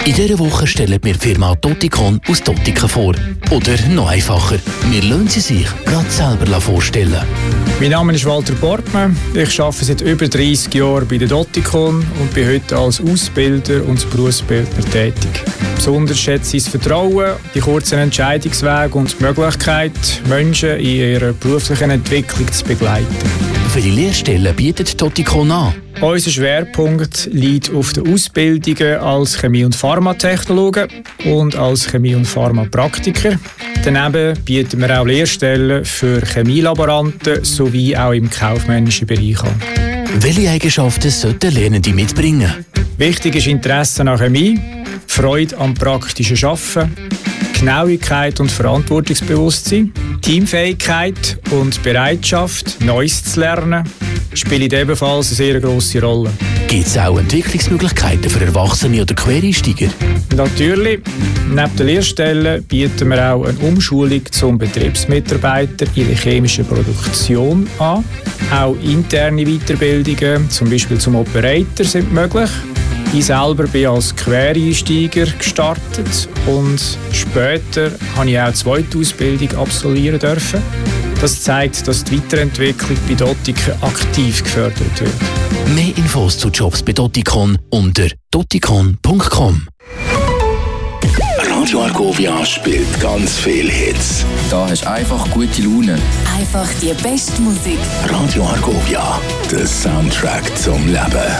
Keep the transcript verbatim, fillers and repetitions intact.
In dieser Woche stellen wir die Firma Totikon aus Totiken vor. Oder noch einfacher, wir lassen sie sich gerade selber vorstellen. Mein Name ist Walter Borgmann. Ich arbeite seit über dreissig Jahren bei der Totikon und bin heute als Ausbilder und Berufsbildner tätig. Besonders schätze ich das Vertrauen, die kurzen Entscheidungswege und die Möglichkeit, Menschen in ihrer beruflichen Entwicklung zu begleiten. Welche Lehrstellen bietet Totikon an? Unser Schwerpunkt liegt auf den Ausbildungen als Chemie- und Pharmatechnologen und als Chemie- und Pharmapraktiker. Daneben bieten wir auch Lehrstellen für Chemielaboranten sowie auch im kaufmännischen Bereich an. Welche Eigenschaften sollten Lernende mitbringen? Wichtig ist Interesse an Chemie, Freude am praktischen Arbeiten, Genauigkeit und Verantwortungsbewusstsein, Teamfähigkeit und Bereitschaft, Neues zu lernen, spielt ebenfalls eine sehr grosse Rolle. Gibt es auch Entwicklungsmöglichkeiten für Erwachsene oder Quereinsteiger? Natürlich. Neben den Lehrstellen bieten wir auch eine Umschulung zum Betriebsmitarbeiter in der chemischen Produktion an. Auch interne Weiterbildungen, zum Beispiel zum Operator, sind möglich. Ich selber bin als Quereinsteiger gestartet und später habe ich auch eine zweite Ausbildung absolvieren dürfen. Das zeigt, dass die Weiterentwicklung bei Totikon aktiv gefördert wird. Mehr Infos zu Jobs bei Totikon unter totikon punkt com. Radio Argovia spielt ganz viele Hits. Da hast du einfach gute Laune. Einfach die beste Musik. Radio Argovia, der Soundtrack zum Leben.